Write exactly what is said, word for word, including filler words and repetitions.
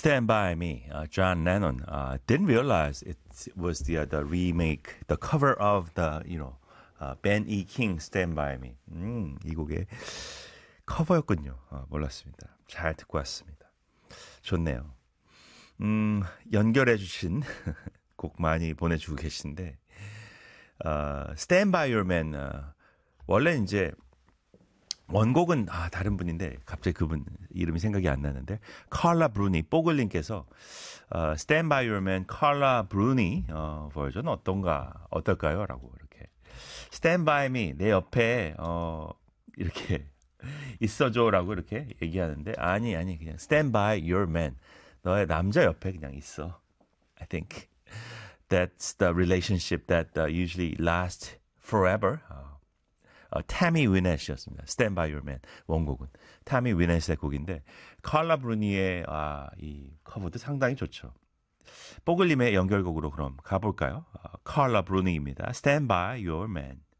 Stand By Me, uh, John Lennon. Uh, didn't realize it was the uh, the remake, the cover of the you know uh, Ben E. King Stand By Me. 음, 이 곡의 커버였군요. 어, 몰랐습니다. 잘 듣고 왔습니다. 좋네요. 음, 연결해 주신 곡 많이 보내주고 계신데 어, Stand By Your Man. 어, 원래 이제 원곡은 아, 다른 분인데 갑자기 그분 이름이 생각이 안 나는데 칼라 브루니 뽀글님께서 어, Stand By Your Man 칼라 브루니 어, 버전 어떤가 어떨까요? 라고 이렇게 Stand By Me 내 옆에 어, 이렇게 있어줘라고 이렇게 얘기하는데 아니 아니 그냥 Stand By Your Man 너의 남자 옆에 그냥 있어. I think that's the relationship that uh, usually lasts forever. 어. 어, 타미 위넷이었습니다. Stand By Your Man 원곡은 타미 위넷의 곡인데 칼라 브루니의 아, 이 커버도 상당히 좋죠. 뽀글님의 연결곡으로 그럼 가볼까요? 어, 칼라 브루니입니다. Stand By Your Man.